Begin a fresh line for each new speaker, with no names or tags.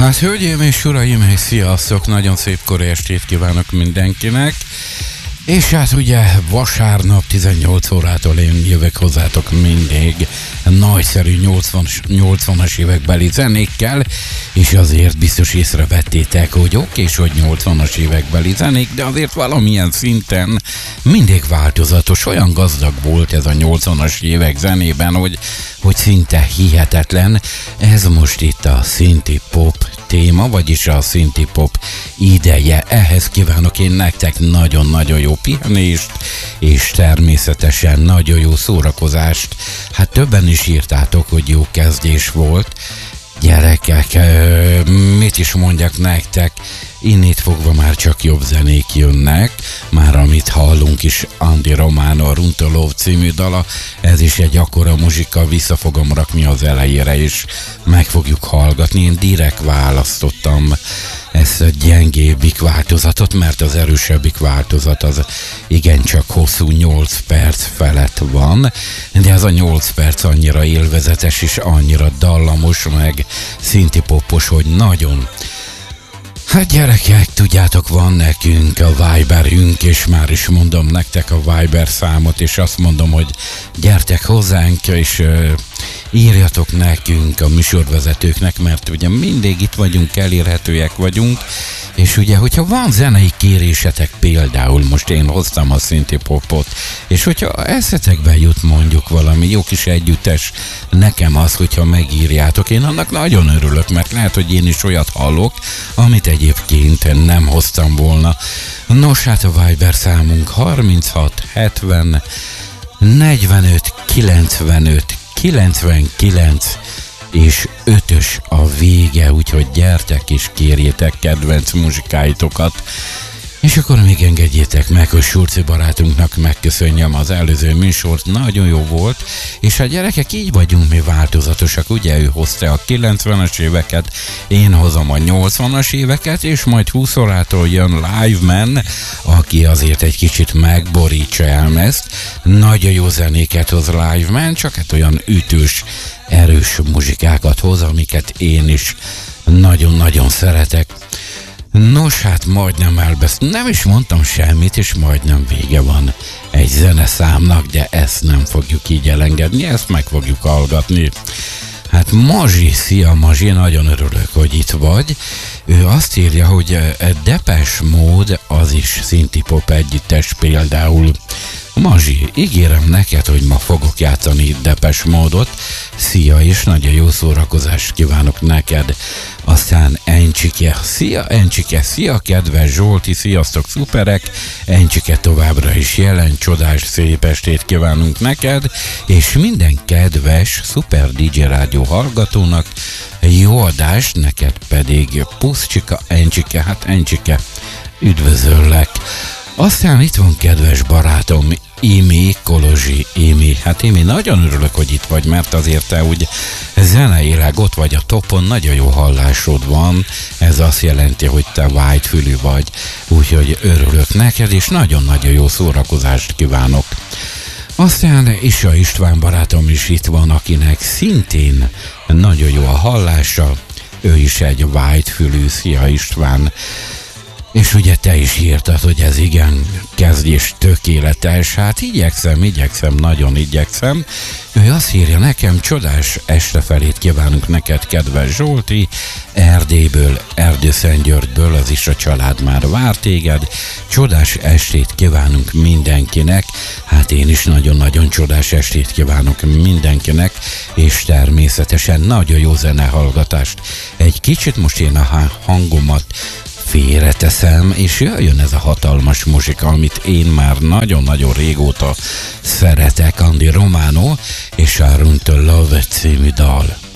Hát hölgyeim és uraim, sziasztok! Nagyon szép korai estét kívánok mindenkinek. És hát ugye vasárnap 18 órától én jövök hozzátok mindig nagyszerű 80-as évekbeli zenékkel, és azért biztos észrevettétek, hogy okés, hogy 80-as évekbeli zenék, de azért valamilyen szinten mindig változatos, olyan gazdag volt ez a 80-as évek zenében, hogy szinte hihetetlen. Ez most itt a Synthie Pop téma, vagyis a Synthie Pop ideje. Ehhez kívánok én nektek nagyon-nagyon jó pihenést, és természetesen nagyon jó szórakozást. Hát többen is írtátok, hogy jó kezdés volt. Gyerekek, mit is mondjak nektek, innét fogva már csak jobb zenék jönnek, már amit hallunk is, Andy Romano, a Runtolov című dala, ez is egy akkora muzsika, vissza fogom rakni az elejére, és meg fogjuk hallgatni. Én direkt választottam ezt a gyengébbik változatot, mert az erősebbik változat az igencsak hosszú, 8 perc felett van, de ez a 8 perc annyira élvezetes és annyira dallamos, meg synthie popos, hogy nagyon. Hát gyerekek, tudjátok, van nekünk a Viberünk, és már is mondom nektek a Viber számot, és azt mondom, hogy gyertek hozzánk, és írjatok nekünk a műsorvezetőknek, mert ugye mindig itt vagyunk, elérhetőek vagyunk, és ugye, hogyha van zenei kérésetek, például most én hoztam a Synthie Popot, és hogyha eszetekbe jut mondjuk valami jó kis együttes, nekem az, hogyha megírjátok, én annak nagyon örülök, mert lehet, hogy én is olyat hallok, amit egyébként nem hoztam volna. Nos, hát a Viber számunk 36 70 45 95 99 és 5-ös a vége, úgyhogy gyertek és kérjétek kedvenc muzsikáitokat. És akkor még engedjétek meg, hogy Surci barátunknak megköszönjem az előző műsort, nagyon jó volt, és a gyerekek, így vagyunk mi változatosak, ugye ő hozta a 90-es éveket, én hozom a 80-as éveket, és majd 20 órától jön Live Man, aki azért egy kicsit megborítsa ezt, nagyon jó zenéket hoz Live Man, csak hát olyan ütős, erős muzsikákat hoz, amiket én is nagyon-nagyon szeretek. Nos, hát majdnem nem is mondtam semmit, és majdnem vége van egy zeneszámnak, de ezt nem fogjuk így elengedni, ezt meg fogjuk hallgatni. Hát Mazsi, szia Mazsi, nagyon örülök, hogy itt vagy. Ő azt írja, hogy Depeche Mode az is Synthie Pop együttes például. Mazsi, ígérem neked, hogy ma fogok játszani Depeche Mode-ot. Szia, és nagyon jó szórakozást kívánok neked. Aztán Encsike, szia Encsike, szia kedves Zsolti, sziasztok szuperek. Encsike továbbra is jelen, csodás szép estét kívánunk neked, és minden kedves Szuper DJ Rádió hallgatónak jó adást, neked pedig puszcsika Encsike, hát Encsike, üdvözöllek. Aztán itt van kedves barátom, Imi, Kolozsi Imi. Hát Imi, nagyon örülök, hogy itt vagy, mert azért te úgy zeneileg ott vagy a topon, nagyon jó hallásod van, ez azt jelenti, hogy te whitefülű vagy, úgyhogy örülök neked, és nagyon-nagyon jó szórakozást kívánok. Aztán Isa István barátom is itt van, akinek szintén nagyon jó a hallása, ő is egy whitefülű, szia István. És ugye te is írtad, hogy ez igen, kezdés tökéletes, hát igyekszem, nagyon igyekszem. Ő azt írja nekem, csodás estefelét kívánunk neked, kedves Zsolti, Erdélyből, Erdőszentgyörgyből, az is a család már vár téged, csodás estét kívánunk mindenkinek, hát én is nagyon-nagyon csodás estét kívánok mindenkinek, és természetesen nagyon jó zenehallgatást. Egy kicsit most én a hangomat félreteszem, és jön ez a hatalmas muzsika, amit én már nagyon-nagyon régóta szeretek, Andy Romano és a Runtolov című dal.